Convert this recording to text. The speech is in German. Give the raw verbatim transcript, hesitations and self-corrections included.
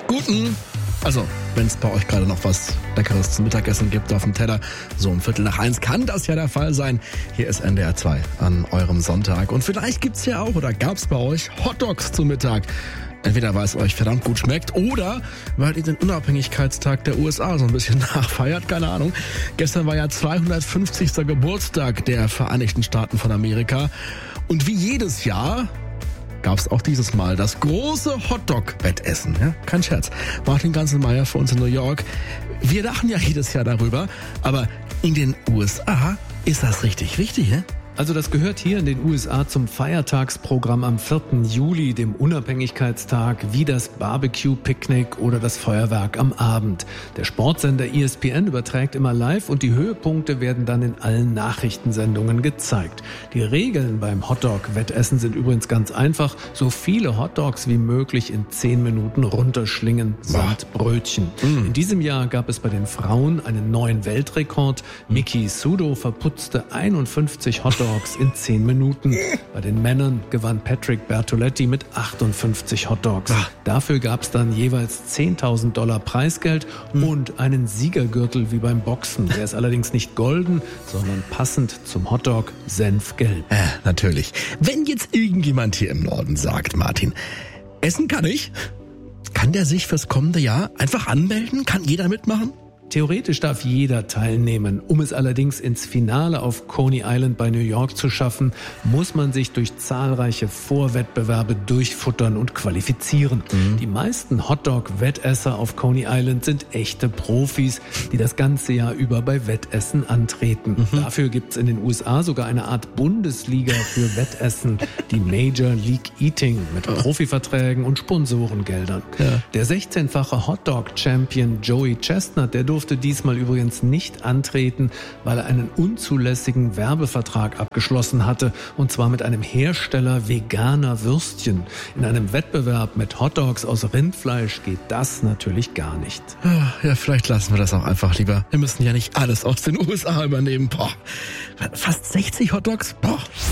Guten. Also, wenn es bei euch gerade noch was Leckeres zum Mittagessen gibt auf dem Teller, so um Viertel nach eins kann das ja der Fall sein. Hier ist N D R zwei an eurem Sonntag. Und vielleicht gibt's ja auch oder gab's bei euch Hotdogs zum Mittag. Entweder weil es euch verdammt gut schmeckt oder weil ihr den Unabhängigkeitstag der U S A so ein bisschen nachfeiert, keine Ahnung. Gestern war ja zweihundertfünfzigster Geburtstag der Vereinigten Staaten von Amerika. Und wie jedes Jahr gab es auch dieses Mal das große Hotdog-Wettessen. Ja, kein Scherz. Martin Ganzelmeier für uns in New York. Wir lachen ja jedes Jahr darüber, aber in den U S A ist das richtig wichtig, ja? Also das gehört hier in den U S A zum Feiertagsprogramm am vierten Juli, dem Unabhängigkeitstag, wie das Barbecue-Picknick oder das Feuerwerk am Abend. Der Sportsender E S P N überträgt immer live und die Höhepunkte werden dann in allen Nachrichtensendungen gezeigt. Die Regeln beim Hotdog-Wettessen sind übrigens ganz einfach. So viele Hotdogs wie möglich in zehn Minuten runterschlingen samt Brötchen. Mm. In diesem Jahr gab es bei den Frauen einen neuen Weltrekord. Miki Sudo verputzte einundfünfzig Hotdogs in zehn Minuten. Bei den Männern gewann Patrick Bertoletti mit achtundfünfzig Hotdogs. Dafür gab es dann jeweils zehntausend Dollar Preisgeld und einen Siegergürtel wie beim Boxen. Der ist allerdings nicht golden, sondern passend zum Hotdog senfgelb. Äh, natürlich. Wenn jetzt irgendjemand hier im Norden sagt, Martin, essen kann ich, kann der sich fürs kommende Jahr einfach anmelden? Kann jeder mitmachen? Theoretisch darf jeder teilnehmen. Um es allerdings ins Finale auf Coney Island bei New York zu schaffen, muss man sich durch zahlreiche Vorwettbewerbe durchfuttern und qualifizieren. Mhm. Die meisten Hotdog-Wettesser auf Coney Island sind echte Profis, die das ganze Jahr über bei Wettessen antreten. Mhm. Dafür gibt's in den U S A sogar eine Art Bundesliga für Wettessen, die Major League Eating mit Profiverträgen und Sponsorengeldern. Ja. Der sechzehnfache Hotdog-Champion Joey Chestnut, der durfte diesmal übrigens nicht antreten, weil er einen unzulässigen Werbevertrag abgeschlossen hatte, und zwar mit einem Hersteller veganer Würstchen. In einem Wettbewerb mit Hotdogs aus Rindfleisch geht das natürlich gar nicht. Ja, vielleicht lassen wir das auch einfach lieber. Wir müssen ja nicht alles aus den U S A übernehmen. Boah, fast sechzig Hotdogs? Boah.